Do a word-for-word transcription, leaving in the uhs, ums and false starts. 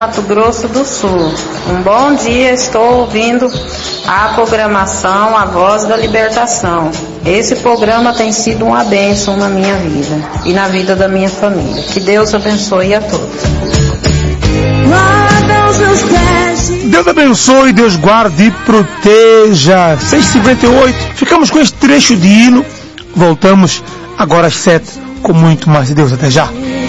Mato Grosso do Sul. Um bom dia, estou ouvindo a programação A Voz da Libertação. Esse programa tem sido uma bênção na minha vida e na vida da minha família. Que Deus abençoe a todos. Deus abençoe, Deus guarde e proteja. seis e cinquenta e oito, ficamos com esse trecho de hino. Voltamos agora às sete com muito mais de Deus. Até já.